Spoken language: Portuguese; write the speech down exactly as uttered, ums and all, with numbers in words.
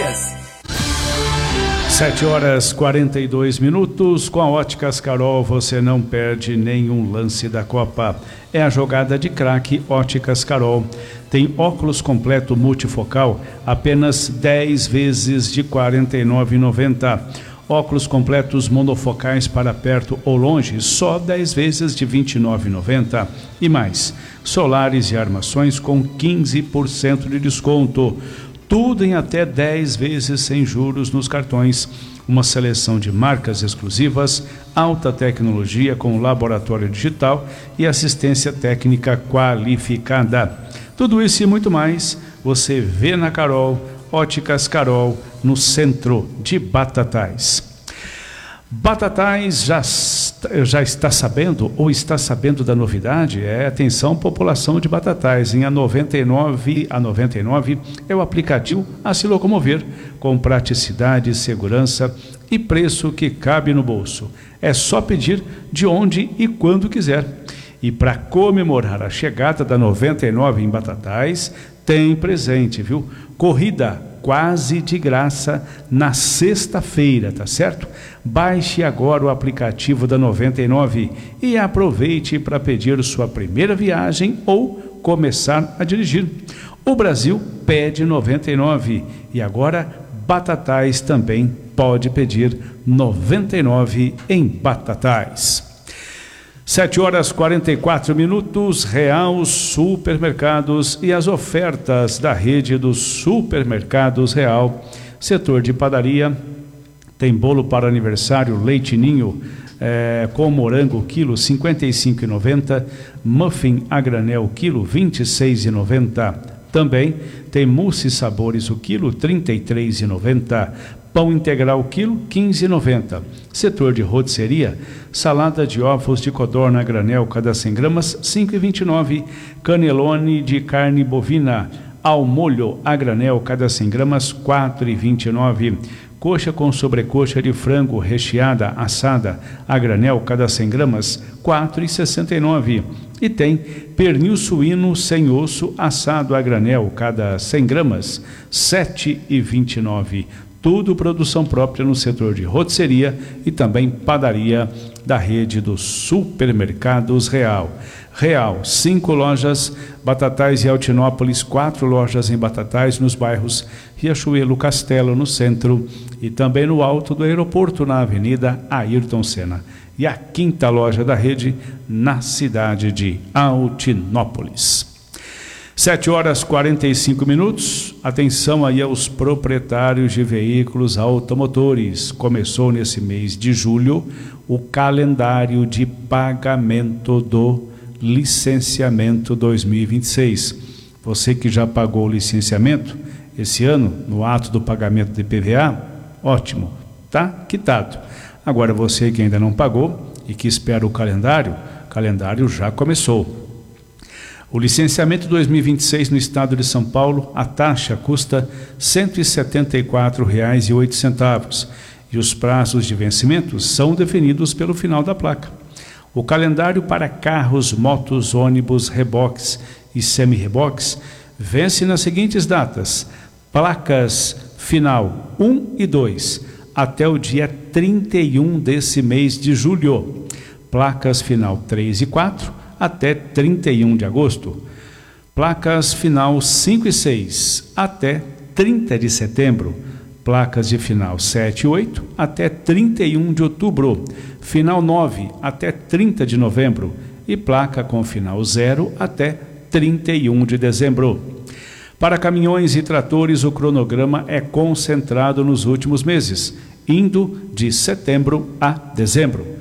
Notícias. sete horas e quarenta e dois minutos. Com a Óticas Carol você não perde nenhum lance da Copa. É a jogada de craque Óticas Carol. Tem óculos completo multifocal, apenas dez vezes de quarenta e nove reais e noventa centavos. Óculos completos monofocais para perto ou longe, só dez vezes de vinte e nove reais e noventa centavos. E mais, solares e armações com quinze por cento de desconto. Tudo em até dez vezes sem juros nos cartões. Uma seleção de marcas exclusivas, alta tecnologia com laboratório digital e assistência técnica qualificada. Tudo isso e muito mais você vê na Carol, Óticas Carol, no centro de Batatais. Batatais já, já está sabendo ou está sabendo da novidade? É, atenção, população de Batatais. Em a noventa e nove, a noventa e nove é o aplicativo a se locomover com praticidade, segurança e preço que cabe no bolso. É só pedir de onde e quando quiser. E para comemorar a chegada da noventa e nove em Batatais, tem presente, viu? Corrida quase de graça na sexta-feira, tá certo? Baixe agora o aplicativo da noventa e nove e aproveite para pedir sua primeira viagem ou começar a dirigir. O Brasil pede noventa e nove e agora Batatais também pode pedir noventa e nove em Batatais. sete horas e quarenta e quatro minutos, Real Supermercados e as ofertas da rede dos supermercados Real. Setor de padaria, tem bolo para aniversário, leite ninho é, com morango, quilo cinquenta e cinco reais e noventa centavos, muffin a granel, quilo vinte e seis reais e noventa centavos. Também tem mousse sabores, o quilo trinta e três reais e noventa centavos. Pão integral quilo quinze reais e noventa centavos. Setor de rotisseria, salada de ovos de codorna a granel cada cem gramas cinco reais e vinte e nove centavos. Canelone de carne bovina ao molho a granel cada cem gramas quatro reais e vinte e nove centavos. Coxa com sobrecoxa de frango recheada assada a granel cada cem gramas quatro reais e sessenta e nove centavos. E tem pernil suíno sem osso assado a granel cada cem gramas sete reais e vinte e nove centavos. Tudo produção própria no setor de rotisseria e também padaria da rede dos supermercados Real. Real, cinco lojas, Batatais e Altinópolis, quatro lojas em Batatais, nos bairros Riachuelo, Castelo, no centro e também no alto do aeroporto, na Avenida Ayrton Senna. E a quinta loja da rede na cidade de Altinópolis. sete horas e quarenta e cinco minutos. Atenção aí aos proprietários de veículos automotores. Começou nesse mês de julho o calendário de pagamento do licenciamento dois mil e vinte e seis. Você que já pagou o licenciamento esse ano, no ato do pagamento de I P V A, ótimo, tá quitado. Agora você que ainda não pagou e que espera o calendário, o calendário já começou. O licenciamento dois mil e vinte e seis no estado de São Paulo, a taxa custa cento e setenta e quatro reais e oito centavos e os prazos de vencimento são definidos pelo final da placa. O calendário para carros, motos, ônibus, reboques e semi-reboques vence nas seguintes datas: placas final um e dois até o dia trinta e um desse mês de julho, placas final três e quatro até trinta e um de agosto, placas final cinco e seis até trinta de setembro, placas de final sete e oito até trinta e um de outubro, final nove até trinta de novembro e placa com final zero até trinta e um de dezembro. Para caminhões e tratores, o cronograma é concentrado nos últimos meses, indo de setembro a dezembro.